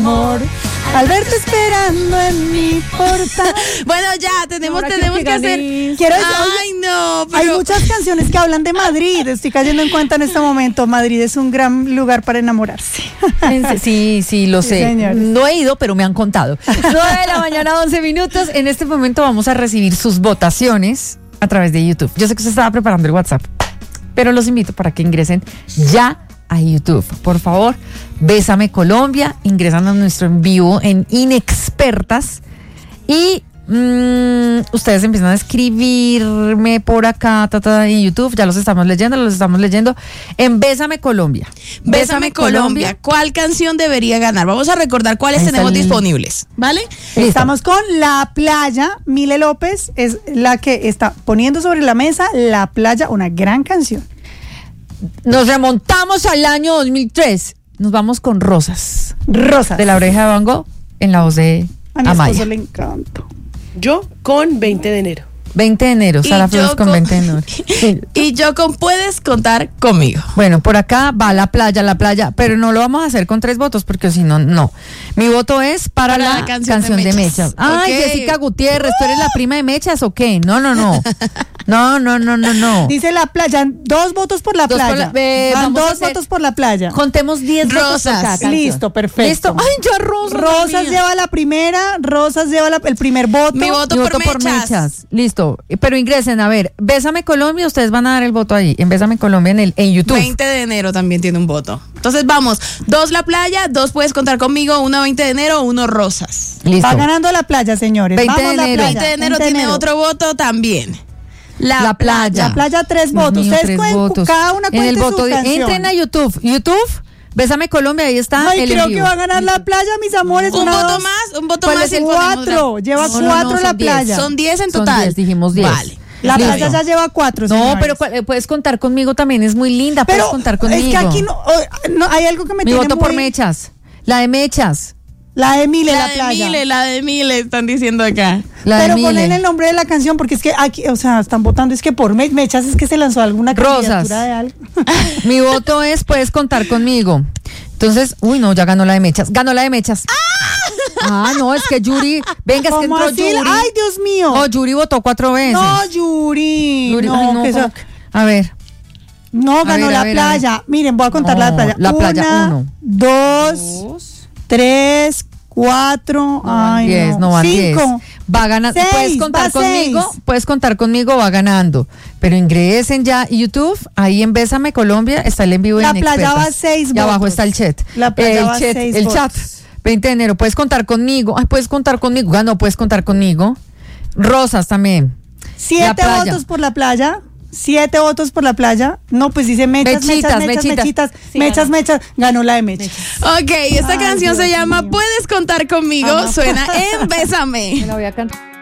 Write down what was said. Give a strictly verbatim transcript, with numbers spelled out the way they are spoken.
amor. Alberto esperando en mi portal. Bueno, ya, tenemos, Ahora tenemos que, que hacer. Quiero decir, Ay, no, pero... Hay muchas canciones que hablan de Madrid. Estoy cayendo en cuenta en este momento. Madrid es un gran lugar para enamorarse. Sí, sí, lo sé. Sí, no he ido, pero me han contado. nueve de la mañana, once minutos. En este momento vamos a recibir sus votaciones a través de YouTube. Yo sé que usted estaba preparando el WhatsApp, pero los invito para que ingresen ya a YouTube. Por favor, Bésame Colombia, ingresando a nuestro en vivo en Inexpertas y mmm, ustedes empiezan a escribirme por acá ta, ta, en YouTube, ya los estamos leyendo, los estamos leyendo en Bésame Colombia. Bésame, Bésame Colombia. Colombia, ¿cuál canción debería ganar? Vamos a recordar cuáles tenemos el... disponibles, ¿vale? Listo. Estamos con La Playa, Mile López es la que está poniendo sobre la mesa La Playa, una gran canción. Nos remontamos al año dos mil tres. Nos vamos con Rosas. Rosas. De La Oreja de Van Gogh en la voz de a mi Amaya. esposo le encanta. Yo con veinte de enero. veinte de enero, Sara Flores con, con veinte de enero. Sí. Y yo con Puedes contar conmigo. Bueno, por acá va La Playa, La Playa, pero no lo vamos a hacer con tres votos porque si no, no. Mi voto es para, para la, la canción, canción de Mechas. De Mechas. Ay, okay. Jessica Gutiérrez, ¿tú eres la prima de Mechas o qué? No, no, no. No, no, no, no, no. Dice La Playa, dos votos por La dos Playa. Por la, eh, Van dos votos por La Playa. Contemos diez votos por cada canción. Listo, perfecto. Listo. Ay, ya Rosas. Rosas lleva la primera, Rosas lleva la, el primer voto. Mi voto, Mi por, voto Mechas. por Mechas. Listo. Pero ingresen, a ver, Bésame Colombia, ustedes van a dar el voto ahí. En Bésame Colombia en, el, en YouTube. veinte de enero también tiene un voto. Entonces vamos, dos La Playa, dos Puedes contar conmigo, uno veinte de enero, uno Rosas. Listo. Va ganando La Playa, señores. veinte vamos, de enero. veinte de enero tiene enero. Otro voto también. La, la playa. La Playa, tres votos. Mío, Ustedes tres cuen, votos. Cada una cuente en el voto su de, canción. Entren a YouTube. YouTube, Bésame Colombia, ahí está. Ay, el creo envío. que va a ganar La Playa, mis amores. Un una, voto dos. más, un voto ¿Cuál más. es el cuatro. Lleva no, cuatro no, no, La diez. Playa. Son diez en total. Son diez, dijimos diez. Vale. La Listo. Playa ya lleva cuatro. No, señores. pero eh, puedes contar conmigo también, es muy linda. Pero puedes contar conmigo. es que aquí no, no hay algo que me Mi tiene voto muy... por Mechas. La de Mechas. La de Mile, La, la Playa. de Mile, la de Mile, están diciendo acá. La Pero de ponen Mile. el nombre de la canción porque es que aquí, o sea, están votando, es que por Me- Mechas es que se lanzó alguna candidatura Rosas. de algo. Mi voto es puedes contar conmigo. Entonces, uy, no, ya ganó la de Mechas. Ganó la de Mechas. ¡Ah! Ah, no, es que Yuri, venga, es que ¿Cómo entró así? Yuri. Ay, Dios mío. Oh, Yuri votó cuatro veces. No, Yuri. Yuri, no, ay, no, que eso- ¿cómo que? A ver. no ganó ver, a La ver, a Playa. Miren, voy a contar No, La Playa. La Playa, Una, uno. dos, Dos. tres, cuatro, No van ay, diez, no. no van diez. cinco. Va ganando. Seis, Puedes contar va conmigo, seis. puedes contar conmigo, va ganando. Pero ingresen ya a YouTube, ahí en Bésame Colombia está el en vivo La en Playa Expertas. va seis Y abajo votos. está el chat. La Playa el va chat, seis el votos. chat. veinte de enero, puedes contar conmigo. Ay, puedes contar conmigo. Ganó, puedes contar conmigo. Rosas también. Siete Playa. votos por La Playa. Siete votos por La Playa. No, pues dice mechas, Mechitas, mechas, mechas, mechitas. mechitas, Sí, mechas, ganó. mechas. Ganó la de mechas. Ok, esta Ay, canción Dios se llama mío. Puedes contar conmigo. Ah, Suena en Bésame. Me la voy a cantar.